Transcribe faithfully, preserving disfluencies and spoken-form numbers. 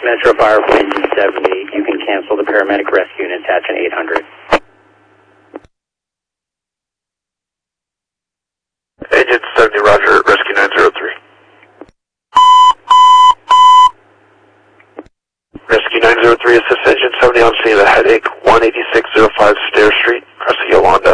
Metro Fire for Engine seventy. You can cancel the paramedic rescue and attach an eight hundred. Agent seventy, roger, rescue nine zero three. Rescue nine zero three, assist Agent seventy on scene of a headache, one eighty-six oh five Stair Street, Crescent Yolanda.